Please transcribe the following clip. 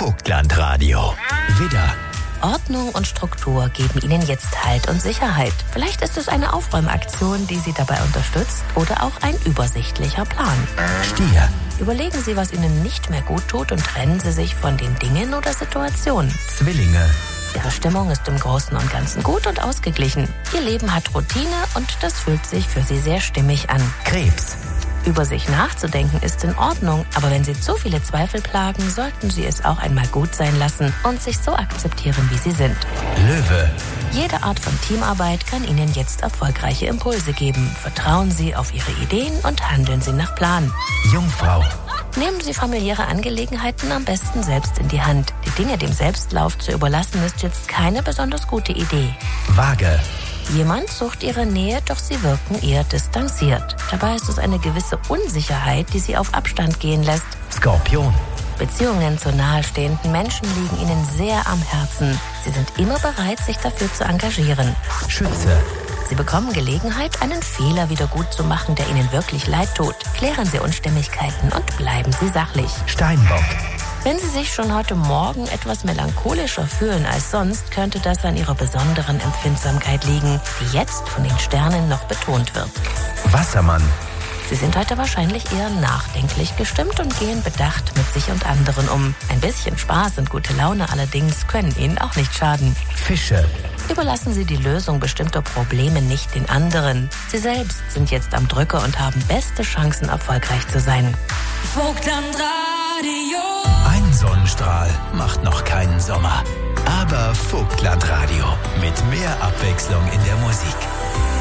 Vogtlandradio. Widder. Ordnung und Struktur geben Ihnen jetzt Halt und Sicherheit. Vielleicht ist es eine Aufräumaktion, die Sie dabei unterstützt, oder auch ein übersichtlicher Plan. Stier. Überlegen Sie, was Ihnen nicht mehr gut tut, und trennen Sie sich von den Dingen oder Situationen. Zwillinge. Ihre Stimmung ist im Großen und Ganzen gut und ausgeglichen. Ihr Leben hat Routine und das fühlt sich für Sie sehr stimmig an. Krebs. Über sich nachzudenken ist in Ordnung, aber wenn Sie zu viele Zweifel plagen, sollten Sie es auch einmal gut sein lassen und sich so akzeptieren, wie Sie sind. Löwe. Jede Art von Teamarbeit kann Ihnen jetzt erfolgreiche Impulse geben. Vertrauen Sie auf Ihre Ideen und handeln Sie nach Plan. Jungfrau. Nehmen Sie familiäre Angelegenheiten am besten selbst in die Hand. Die Dinge dem Selbstlauf zu überlassen, ist jetzt keine besonders gute Idee. Waage. Jemand sucht Ihre Nähe, doch Sie wirken eher distanziert. Dabei ist es eine gewisse Unsicherheit, die Sie auf Abstand gehen lässt. Skorpion. Beziehungen zu nahestehenden Menschen liegen Ihnen sehr am Herzen. Sie sind immer bereit, sich dafür zu engagieren. Schütze. Sie bekommen Gelegenheit, einen Fehler wieder gut zu machen, der Ihnen wirklich leid tut. Klären Sie Unstimmigkeiten und bleiben Sie sachlich. Steinbock. Wenn Sie sich schon heute Morgen etwas melancholischer fühlen als sonst, könnte das an Ihrer besonderen Empfindsamkeit liegen, die jetzt von den Sternen noch betont wird. Wassermann. Sie sind heute wahrscheinlich eher nachdenklich gestimmt und gehen bedacht mit sich und anderen um. Ein bisschen Spaß und gute Laune allerdings können Ihnen auch nicht schaden. Fische. Überlassen Sie die Lösung bestimmter Probleme nicht den anderen. Sie selbst sind jetzt am Drücker und haben beste Chancen, erfolgreich zu sein. Vogtlandradio. Ein Sonnenstrahl macht noch keinen Sommer. Aber Vogtlandradio mit mehr Abwechslung in der Musik.